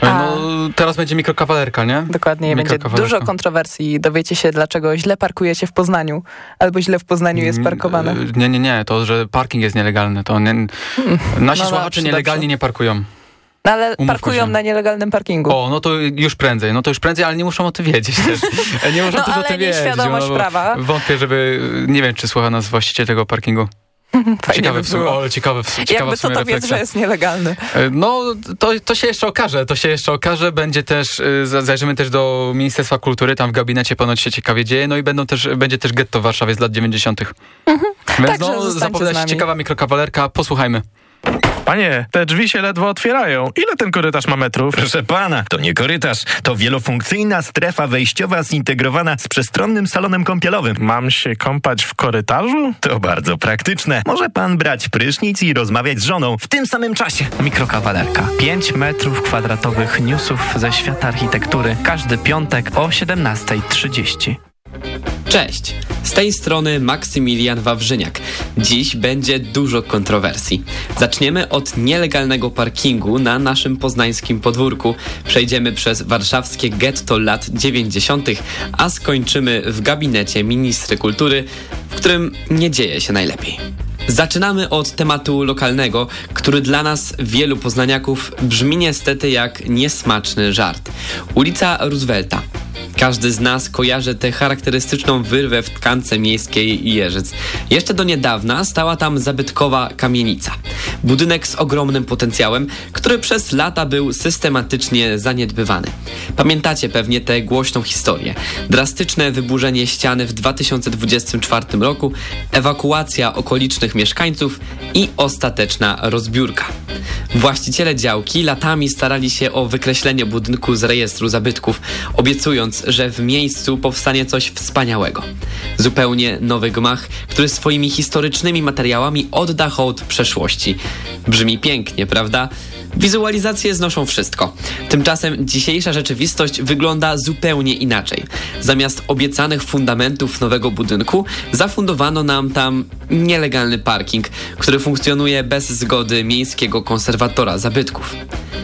No, teraz będzie mikrokawalerka, nie? Dokładnie, będzie dużo kontrowersji. Dowiecie się, dlaczego źle parkujecie w Poznaniu, albo źle w Poznaniu jest parkowane. Nie, to, że parking jest nielegalny, to nasi słuchacze nielegalnie nie parkują. No ale parkują na nielegalnym parkingu. No to już prędzej, ale nie muszą o tym wiedzieć też. Nie muszą też o tym wiedzieć. Nieświadomość prawa. Wątpię, nie wiem, czy słucha nas właściciel tego parkingu. Ciekawe jakby co to wie, że jest nielegalny. No, to się jeszcze okaże. Będzie też, zajrzymy też do Ministerstwa Kultury, tam w gabinecie ponoć się ciekawie dzieje, no i będzie też getto w Warszawie z lat 90. Więc zapowiada się ciekawa mikrokawalerka, posłuchajmy. Panie, te drzwi się ledwo otwierają. Ile ten korytarz ma metrów? Proszę pana, to nie korytarz. To wielofunkcyjna strefa wejściowa zintegrowana z przestronnym salonem kąpielowym. Mam się kąpać w korytarzu? To bardzo praktyczne. Może pan brać prysznic i rozmawiać z żoną w tym samym czasie. Mikrokawalerka. 5 metrów kwadratowych newsów ze świata architektury. Każdy piątek o 17:30. Cześć, z tej strony Maksymilian Wawrzyniak. Dziś będzie dużo kontrowersji. Zaczniemy od nielegalnego parkingu na naszym poznańskim podwórku. Przejdziemy przez warszawskie getto lat 90., a skończymy w gabinecie ministry kultury, w którym nie dzieje się najlepiej. Zaczynamy od tematu lokalnego, który dla nas, wielu poznaniaków, brzmi niestety jak niesmaczny żart. Ulica Roosevelta. Każdy z nas kojarzy tę charakterystyczną wyrwę w tkance miejskiej Jeżyc. Jeszcze do niedawna stała tam zabytkowa kamienica. Budynek z ogromnym potencjałem, który przez lata był systematycznie zaniedbywany. Pamiętacie pewnie tę głośną historię. Drastyczne wyburzenie ściany w 2024 roku, ewakuacja okolicznych mieszkańców i ostateczna rozbiórka. Właściciele działki latami starali się o wykreślenie budynku z rejestru zabytków, obiecując, że w miejscu powstanie coś wspaniałego. Zupełnie nowy gmach, który swoimi historycznymi materiałami odda hołd przeszłości. Brzmi pięknie, prawda? Wizualizacje znoszą wszystko. Tymczasem dzisiejsza rzeczywistość wygląda zupełnie inaczej. Zamiast obiecanych fundamentów nowego budynku zafundowano nam tam nielegalny parking, który funkcjonuje bez zgody miejskiego konserwatora zabytków.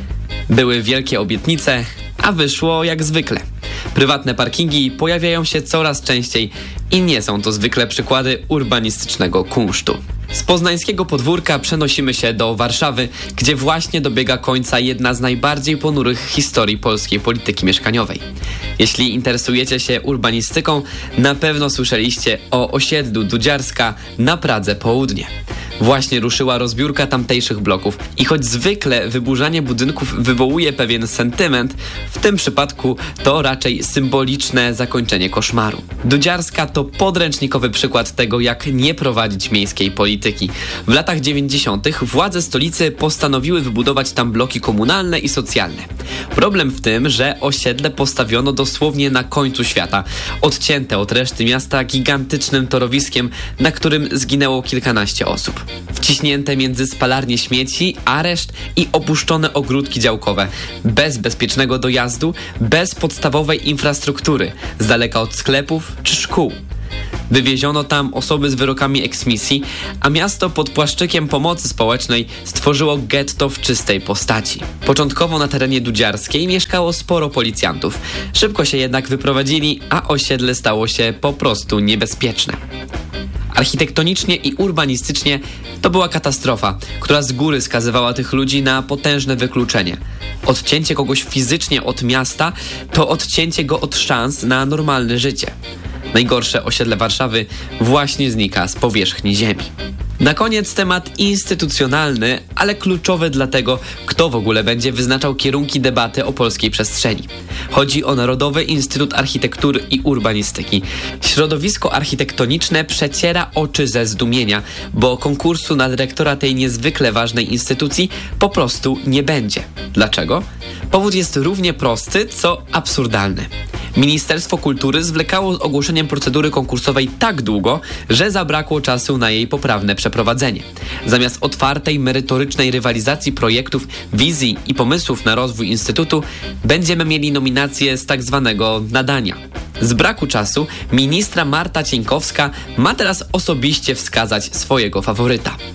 Były wielkie obietnice, a wyszło jak zwykle. Prywatne parkingi pojawiają się coraz częściej i nie są to zwykle przykłady urbanistycznego kunsztu. Z poznańskiego podwórka przenosimy się do Warszawy, gdzie właśnie dobiega końca jedna z najbardziej ponurych historii polskiej polityki mieszkaniowej. Jeśli interesujecie się urbanistyką, na pewno słyszeliście o osiedlu Dudziarska na Pradze Południe. Właśnie ruszyła rozbiórka tamtejszych bloków i choć zwykle wyburzanie budynków wywołuje pewien sentyment, w tym przypadku to raczej symboliczne zakończenie koszmaru. Dudziarska to podręcznikowy przykład tego, jak nie prowadzić miejskiej polityki. W latach 90. władze stolicy postanowiły wybudować tam bloki komunalne i socjalne. Problem w tym, że osiedle postawiono dosłownie na końcu świata, odcięte od reszty miasta gigantycznym torowiskiem, na którym zginęło kilkanaście osób. Wciśnięte między spalarnie śmieci, areszt i opuszczone ogródki działkowe, bez bezpiecznego dojazdu, bez podstawowej infrastruktury, z daleka od sklepów czy szkół. Wywieziono tam osoby z wyrokami eksmisji, a miasto pod płaszczykiem pomocy społecznej stworzyło getto w czystej postaci. Początkowo na terenie Dudziarskiej mieszkało sporo policjantów. Szybko się jednak wyprowadzili, a osiedle stało się po prostu niebezpieczne. Architektonicznie i urbanistycznie to była katastrofa, która z góry skazywała tych ludzi na potężne wykluczenie. Odcięcie kogoś fizycznie od miasta to odcięcie go od szans na normalne życie. Najgorsze osiedle Warszawy właśnie znika z powierzchni ziemi. Na koniec temat instytucjonalny, ale kluczowy dla tego, kto w ogóle będzie wyznaczał kierunki debaty o polskiej przestrzeni. Chodzi o Narodowy Instytut Architektury i Urbanistyki. Środowisko architektoniczne przeciera oczy ze zdumienia, bo konkursu na dyrektora tej niezwykle ważnej instytucji po prostu nie będzie. Dlaczego? Powód jest równie prosty, co absurdalny. Ministerstwo Kultury zwlekało z ogłoszeniem procedury konkursowej tak długo, że zabrakło czasu na jej poprawne przeprowadzenie. Zamiast otwartej, merytorycznej rywalizacji projektów, wizji i pomysłów na rozwój Instytutu, będziemy mieli nominacje z tak zwanego nadania. Z braku czasu ministra Marta Cieńkowska ma teraz osobiście wskazać swojego faworyta.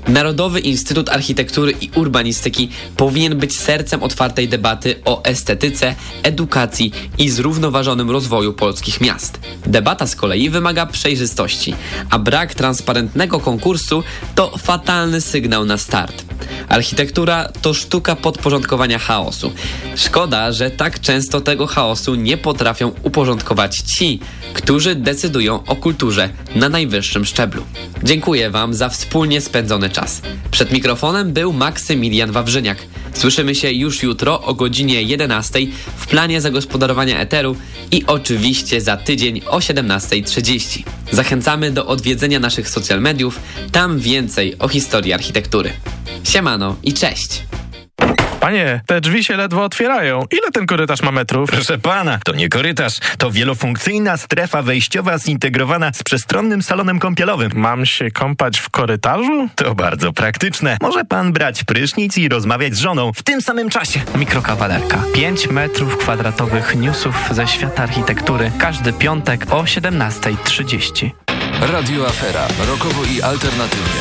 Narodowy Instytut Architektury i Urbanistyki powinien być sercem otwartej debaty o estetyce, edukacji i zrównoważonym rozwoju polskich miast. Debata z kolei wymaga przejrzystości, a brak transparentnego konkursu to fatalny sygnał na start. Architektura to sztuka podporządkowania chaosu. Szkoda, że tak często tego chaosu nie potrafią uporządkować ci, którzy decydują o kulturze na najwyższym szczeblu. Dziękuję Wam za wspólnie spędzony czas. Przed mikrofonem był Maksymilian Wawrzyniak. Słyszymy się już jutro o godzinie 11 w planie zagospodarowania eteru i oczywiście za tydzień o 17:30. Zachęcamy do odwiedzenia naszych social mediów, tam więcej o historii architektury. Siemano i cześć! Panie, te drzwi się ledwo otwierają. Ile ten korytarz ma metrów? Proszę pana, to nie korytarz, to wielofunkcyjna strefa wejściowa zintegrowana z przestronnym salonem kąpielowym. Mam się kąpać w korytarzu? To bardzo praktyczne. Może pan brać prysznic i rozmawiać z żoną w tym samym czasie. Mikrokawalerka. 5 metrów kwadratowych newsów ze świata architektury. Każdy piątek o 17:30. Radio Afera. Rokowo i alternatywnie.